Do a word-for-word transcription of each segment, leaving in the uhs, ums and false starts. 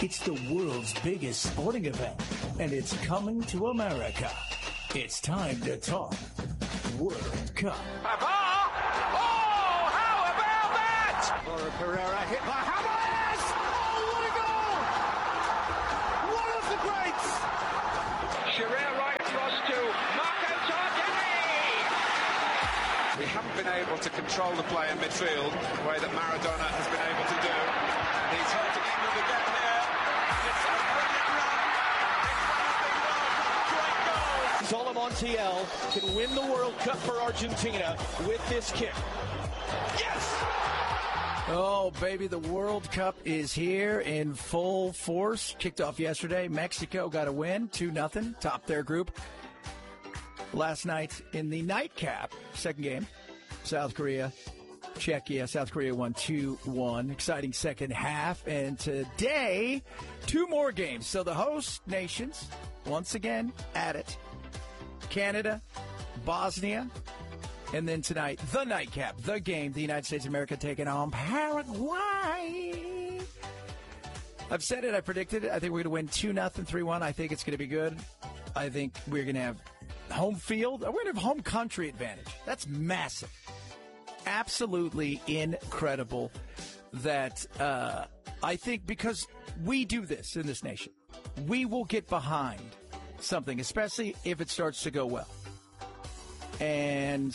It's the world's biggest sporting event, and it's coming to America. It's time to talk World Cup. Pavard! Oh, how about that? Laura Pereira hit by Hamas! Oh, what a goal! One of the greats! Shearer right across to Marco Tardelli! We haven't been able to control the play in midfield the way that Maradona has been able to do. And he's hurting England again here. It's a brilliant run. It's one of the world's great goals. Solo Montiel can win the World Cup for Argentina with this kick. Yes! Oh, baby, the World Cup is here in full force. Kicked off yesterday. Mexico got a win, two nothing, topped their group. Last night in the nightcap, second game, South Korea, Czechia. South Korea won two one. Exciting second half. And today, two more games. So the host nations, once again, at it. Canada, Bosnia, and then tonight, the nightcap, the game, the United States of America taking on Paraguay. I've said it, I predicted it. I think we're going to win two nothing, three one. I think it's going to be good. I think we're going to have home field. We're going to have home country advantage. That's massive. Absolutely incredible that uh, I think because we do this in this nation, we will get behind something, especially if it starts to go well. And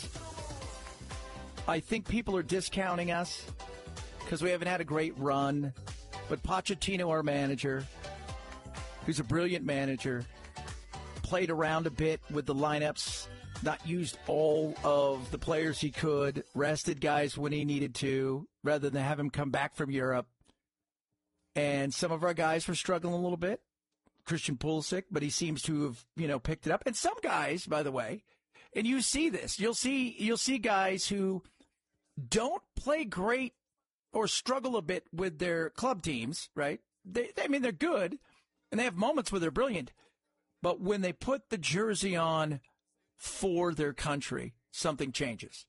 I think people are discounting us because we haven't had a great run. But Pochettino, our manager, who's a brilliant manager, played around a bit with the lineups, not used all of the players he could, rested guys when he needed to, rather than have him come back from Europe. And some of our guys were struggling a little bit. Christian Pulisic, but he seems to have, you know, picked it up. And some guys, by the way, and you see this, you'll see, you'll see guys who don't play great or struggle a bit with their club teams, right? They, they I mean, they're good and they have moments where they're brilliant, but when they put the jersey on for their country, something changes.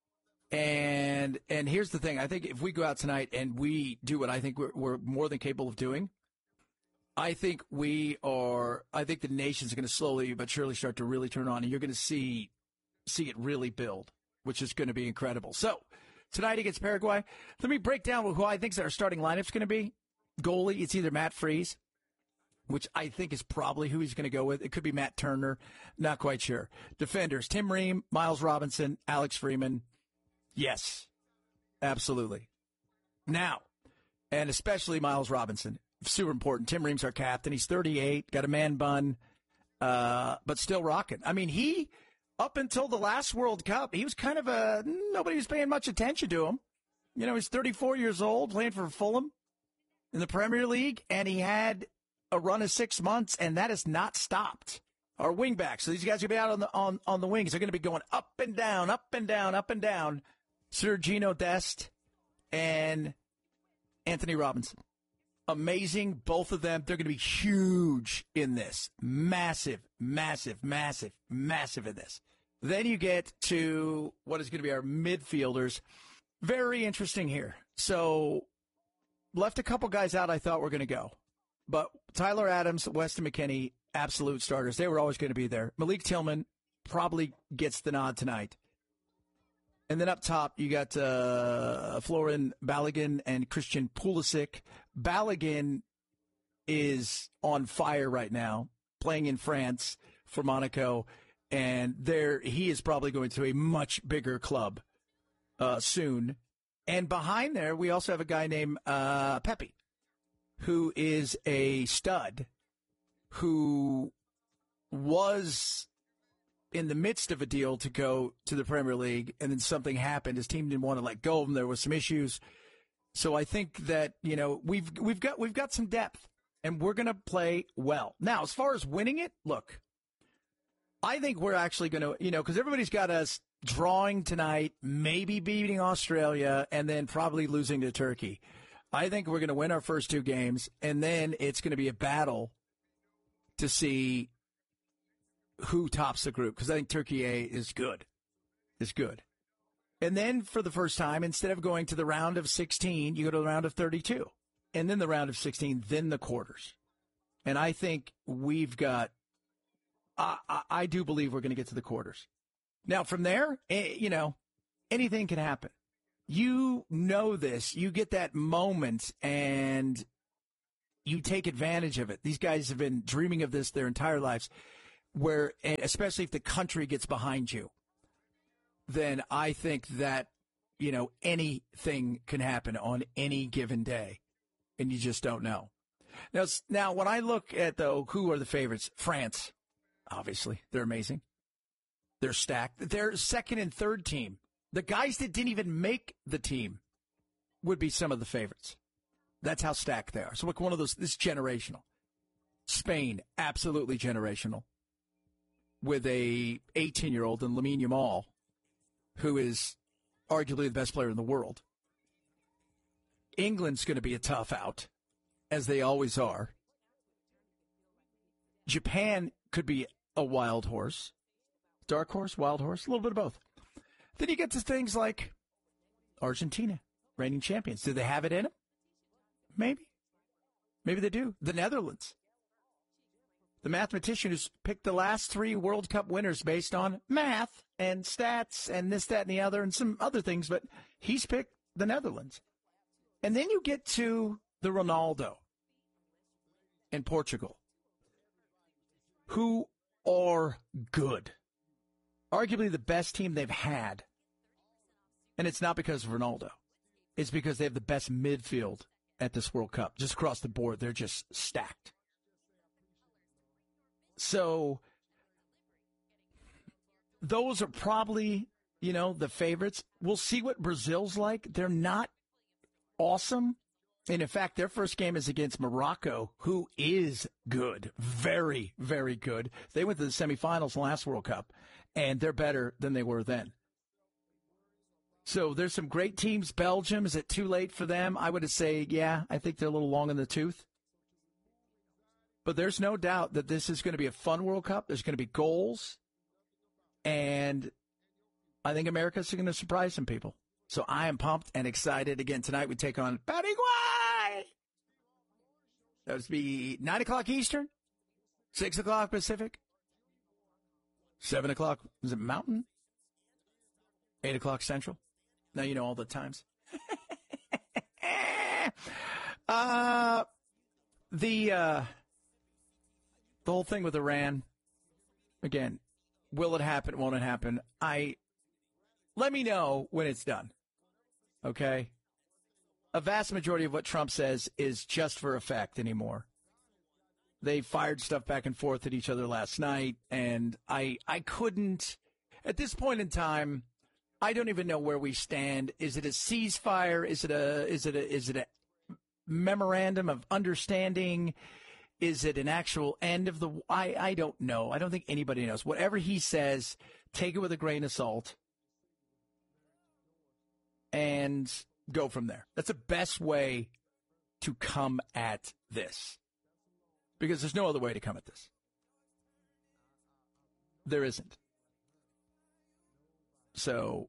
And, and here's the thing. I think if we go out tonight and we do what I think we're, we're more than capable of doing, I think we are, I think the nation's going to slowly but surely start to really turn on, and you're going to see, see it really build, which is going to be incredible. So tonight against Paraguay, let me break down who I think our starting lineup's going to be. Goalie, it's either Matt Freese, which I think is probably who he's going to go with. It could be Matt Turner. Not quite sure. Defenders, Tim Ream, Miles Robinson, Alex Freeman. Yes, absolutely. Now, and especially Miles Robinson. Super important. Tim Ream's our captain. He's thirty-eight, got a man bun, uh, but still rocking. I mean, he, up until the last World Cup, he was kind of a, nobody was paying much attention to him. You know, he's thirty-four years old, playing for Fulham in the Premier League, and he had a run of six months, and that has not stopped. Our wingbacks, so these guys are going to be out on the, on, on the wings. They're going to be going up and down, up and down, up and down. Sergino Dest and Anthony Robinson. Amazing, both of them. They're going to be huge in this. Massive, massive, massive, massive in this. Then you get to what is going to be our midfielders. Very interesting here. So, left a couple guys out I thought were going to go. But Tyler Adams, Weston McKennie, absolute starters. They were always going to be there. Malik Tillman probably gets the nod tonight. And then up top, you got uh, Florin Balogun and Christian Pulisic. Balogun is on fire right now, playing in France for Monaco, and there he is probably going to a much bigger club uh, soon. And behind there, we also have a guy named uh, Pepe, who is a stud, who was in the midst of a deal to go to the Premier League, and then something happened. His team didn't want to let go of him. There was some issues. So I think that, you know, we've we've got we've got some depth, and we're going to play well. Now, as far as winning it, look, I think we're actually going to, you know, because everybody's got us drawing tonight, maybe beating Australia, and then probably losing to Turkey. I think we're going to win our first two games, and then it's going to be a battle to see who tops the group, because I think Turkey A is good, is good. And then for the first time, instead of going to the round of sixteen, you go to the round of thirty-two. and then the round of sixteen, then the quarters. And I think we've got, I, I, I do believe we're going to get to the quarters. Now, from there, eh, you know, anything can happen. You know this. You get that moment, and you take advantage of it. These guys have been dreaming of this their entire lives, where, especially if the country gets behind you, then I think that, you know, anything can happen on any given day, and you just don't know. Now, now when I look at, though, who are the favorites, France, obviously, they're amazing. They're stacked. Their second and third team, the guys that didn't even make the team, would be some of the favorites. That's how stacked they are. So, look, one of those, this is generational. Spain, absolutely generational, with a eighteen-year-old in Lamine Yamal, who is arguably the best player in the world. England's going to be a tough out, as they always are. Japan could be a wild horse. Dark horse, wild horse, a little bit of both. Then you get to things like Argentina, reigning champions. Do they have it in them? Maybe. Maybe they do. The Netherlands. The mathematician who's picked the last three World Cup winners based on math and stats and this, that, and the other and some other things, but he's picked the Netherlands. And then you get to the Ronaldo in Portugal, who are good. Arguably the best team they've had. And it's not because of Ronaldo. It's because they have the best midfield at this World Cup. Just across the board, they're just stacked. So those are probably, you know, the favorites. We'll see what Brazil's like. They're not awesome. And in fact, their first game is against Morocco, who is good. Very, very good. They went to the semifinals last World Cup, and they're better than they were then. So there's some great teams. Belgium, is it too late for them? I would say, yeah, I think they're a little long in the tooth. But there's no doubt that this is going to be a fun World Cup. There's going to be goals. And I think America's going to surprise some people. So I am pumped and excited. Again, tonight we take on Paraguay. That would be nine o'clock Eastern, six o'clock Pacific, seven o'clock, is it Mountain? eight o'clock Central. Now you know all the times. uh, the, uh, the whole thing with Iran, again, will it happen, won't it happen? I, let me know when it's done, okay? A vast majority of what Trump says is just for effect anymore. They fired stuff back and forth at each other last night, and I I couldn't, at this point in time, I don't even know where we stand. Is it a ceasefire? Is it a is it a is it a memorandum of understanding? Is it an actual end of the I I don't know. I don't think anybody knows. Whatever he says, take it with a grain of salt and go from there. That's the best way to come at this. Because there's no other way to come at this. There isn't. So,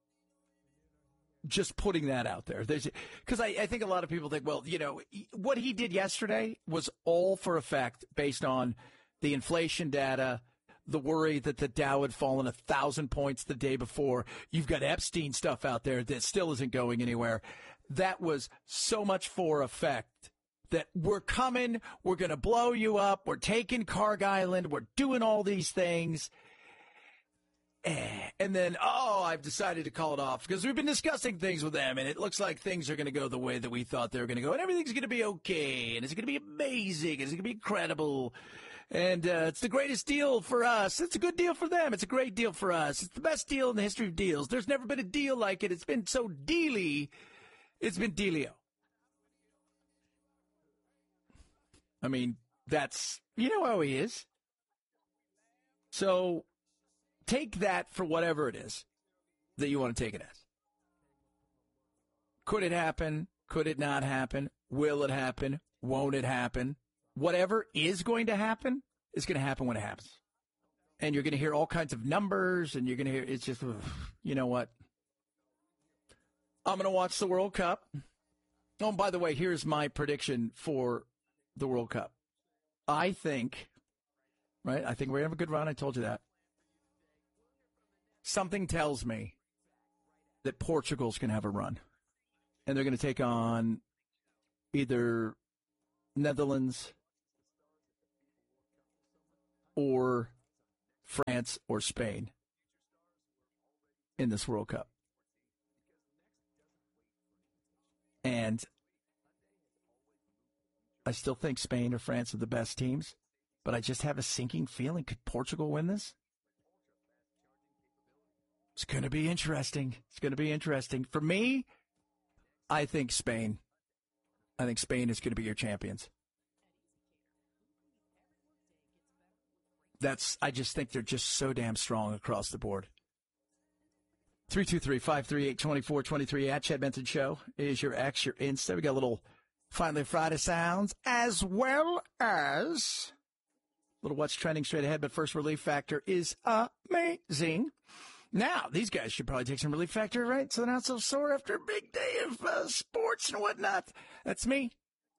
just putting that out there. Because I, I think a lot of people think, well, you know, what he did yesterday was all for effect based on the inflation data, the worry that the Dow had fallen a thousand points the day before. You've got Epstein stuff out there that still isn't going anywhere. That was so much for effect that we're coming, we're going to blow you up, we're taking Carg Island, we're doing all these things. And then, oh, I've decided to call it off because we've been discussing things with them, and it looks like things are going to go the way that we thought they were going to go, and everything's going to be okay, and it's going to be amazing, and it's going to be incredible, and uh, it's the greatest deal for us. It's a good deal for them. It's a great deal for us. It's the best deal in the history of deals. There's never been a deal like it. It's been so dealy. It's been dealio. I mean, that's, you know how he is. So take that for whatever it is that you want to take it as. Could it happen? Could it not happen? Will it happen? Won't it happen? Whatever is going to happen is going to happen when it happens. And you're going to hear all kinds of numbers, and you're going to hear, it's just, ugh, you know what? I'm going to watch the World Cup. Oh, and by the way, here's my prediction for the World Cup. I think, right, I think we're going to have a good run. I told you that. Something tells me that Portugal's going to have a run. And they're going to take on either Netherlands or France or Spain in this World Cup. And I still think Spain or France are the best teams, but I just have a sinking feeling. Could Portugal win this? It's going to be interesting. It's going to be interesting. For me, I think Spain. I think Spain is going to be your champions. That's. I just think they're just so damn strong across the board. three two three, five three eight, two four two three at Chad Benson Show is your X, your Insta. We got a little Finally Friday sounds, as well as a little what's trending straight ahead. But first, Relief Factor is amazing. Now, these guys should probably take some Relief Factor, right? So they're not so sore after a big day of uh, sports and whatnot. That's me.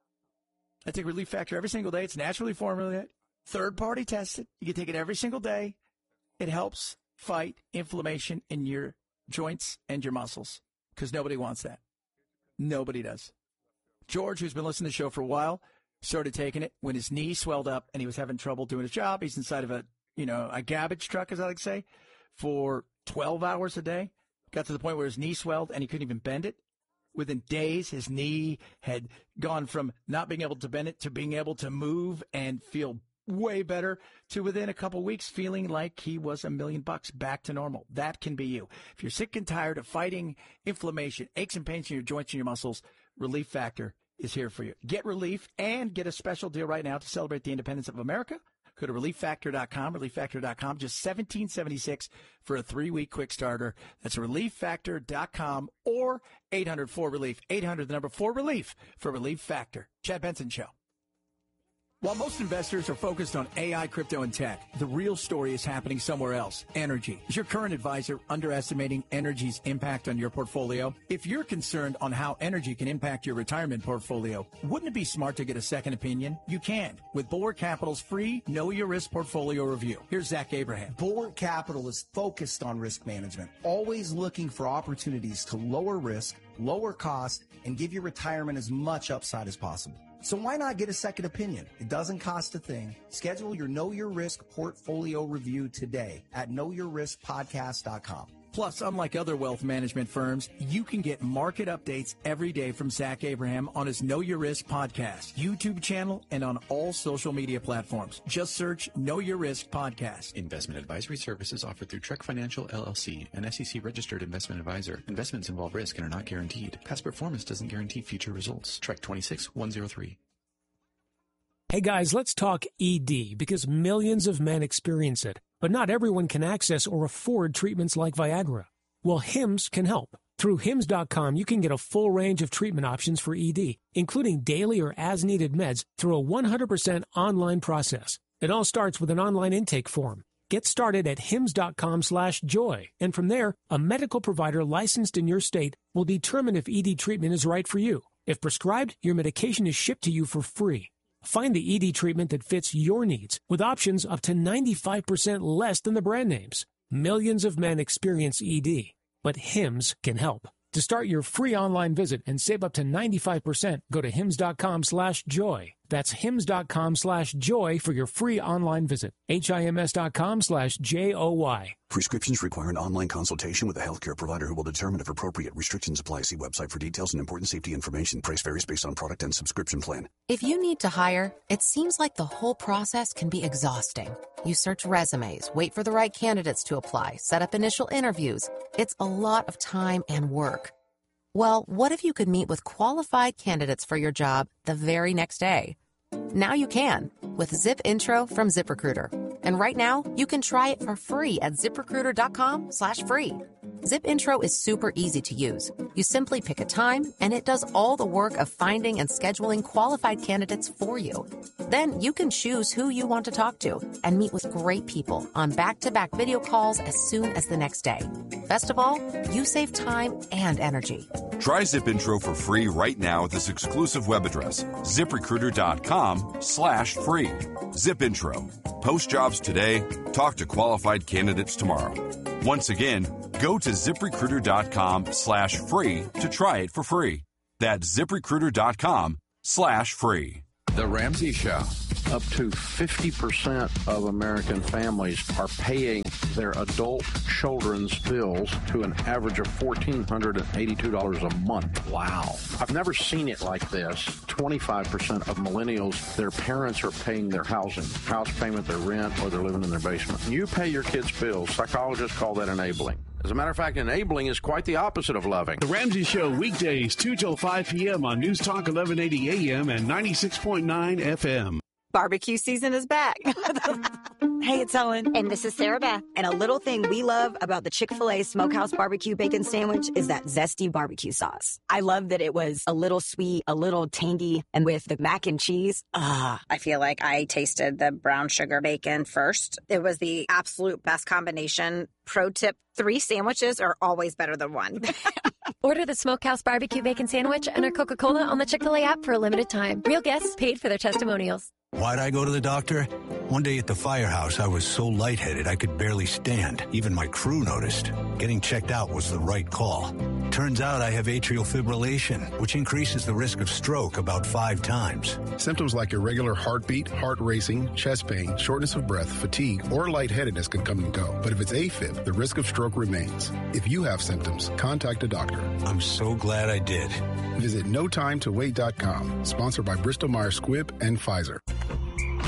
I take Relief Factor every single day. It's naturally formulated, third-party tested. You can take it every single day. It helps fight inflammation in your joints and your muscles, because nobody wants that. Nobody does. George, who's been listening to the show for a while, started taking it when his knee swelled up and he was having trouble doing his job. He's inside of a, you know, a garbage truck, as I like to say, for twelve hours a day. Got to the point where his knee swelled and he couldn't even bend it. Within days, his knee had gone from not being able to bend it to being able to move and feel way better, to within a couple weeks feeling like he was a million bucks, back to normal. That can be you. If you're sick and tired of fighting inflammation, aches and pains in your joints and your muscles, Relief Factor is here for you. Get relief and get a special deal right now to celebrate the independence of America. Go to relief factor dot com, relief factor dot com, just seventeen seventy-six for a three-week quick starter. That's relief factor dot com or eight hundred four relief, eight hundred, the number four relief for Relief Factor. Chad Benson Show. While most investors are focused on A I, crypto, and tech, the real story is happening somewhere else. Energy. Is your current advisor underestimating energy's impact on your portfolio? If you're concerned on how energy can impact your retirement portfolio, wouldn't it be smart to get a second opinion? You can with Bulwark Capital's free Know Your Risk portfolio review. Here's Zach Abraham. Bulwark Capital is focused on risk management, always looking for opportunities to lower risk, lower cost, and give your retirement as much upside as possible. So why not get a second opinion? It doesn't cost a thing. Schedule your Know Your Risk portfolio review today at know your risk podcast dot com. Plus, unlike other wealth management firms, you can get market updates every day from Zach Abraham on his Know Your Risk podcast, YouTube channel, and on all social media platforms. Just search Know Your Risk podcast. Investment advisory services offered through Trek Financial, L L C, an S E C-registered investment advisor. Investments involve risk and are not guaranteed. Past performance doesn't guarantee future results. Trek twenty-six one oh three. Hey guys, let's talk E D, because millions of men experience it, but not everyone can access or afford treatments like Viagra. Well, Hims can help. Through hims dot com, you can get a full range of treatment options for E D, including daily or as-needed meds, through a one hundred percent online process. It all starts with an online intake form. Get started at hims dot com slash joy, and from there, a medical provider licensed in your state will determine if E D treatment is right for you. If prescribed, your medication is shipped to you for free. Find the E D treatment that fits your needs with options up to ninety-five percent less than the brand names. Millions of men experience E D, but Hims can help. To start your free online visit and save up to ninety-five percent, go to hims dot com slash joy. That's hims dot com slash joy for your free online visit. H-I-M-S dot com slash J O Y. Prescriptions require an online consultation with a healthcare provider who will determine if appropriate. Restrictions apply. See website for details and important safety information. Price varies based on product and subscription plan. If you need to hire, it seems like the whole process can be exhausting. You search resumes, wait for the right candidates to apply, set up initial interviews. It's a lot of time and work. Well, what if you could meet with qualified candidates for your job the very next day? Now you can with Zip Intro from ZipRecruiter. And right now, you can try it for free at zip recruiter dot com slash free. Zip Intro is super easy to use. You simply pick a time, and it does all the work of finding and scheduling qualified candidates for you. Then you can choose who you want to talk to and meet with great people on back-to-back video calls as soon as the next day. Best of all, you save time and energy. Try Zip Intro for free right now at this exclusive web address, ZipRecruiter.com slash free. Zip Intro. Post jobs today. Talk to qualified candidates tomorrow. Once again, go to ZipRecruiter.com slash free to try it for free. That's ZipRecruiter.com slash free. The Ramsey Show. Up to fifty percent of American families are paying their adult children's bills to an average of one thousand four hundred eighty-two dollars a month. Wow. I've never seen it like this. twenty-five percent of millennials, their parents are paying their housing, house payment, their rent, or they're living in their basement. You pay your kids' bills. Psychologists call that enabling. As a matter of fact, enabling is quite the opposite of loving. The Ramsey Show, weekdays, two till five p.m. on News Talk eleven eighty A M and ninety-six point nine F M. Barbecue season is back. Hey, it's Ellen. And this is Sarah Beth. And a little thing we love about the Chick-fil-A Smokehouse Barbecue Bacon Sandwich is that zesty barbecue sauce. I love that it was a little sweet, a little tangy, and with the mac and cheese, ah. I feel like I tasted the brown sugar bacon first. It was the absolute best combination. Pro tip, three sandwiches are always better than one. Order the Smokehouse Barbecue Bacon Sandwich and a Coca-Cola on the Chick-fil-A app for a limited time. Real guests paid for their testimonials. Why'd I go to the doctor? One day at the firehouse, I was so lightheaded I could barely stand. Even my crew noticed. Getting checked out was the right call. Turns out I have atrial fibrillation, which increases the risk of stroke about five times. Symptoms like irregular heartbeat, heart racing, chest pain, shortness of breath, fatigue, or lightheadedness can come and go. But if it's AFib, the risk of stroke remains. If you have symptoms, contact a doctor. I'm so glad I did. Visit no time to wait dot com. Sponsored by Bristol Myers Squibb and Pfizer.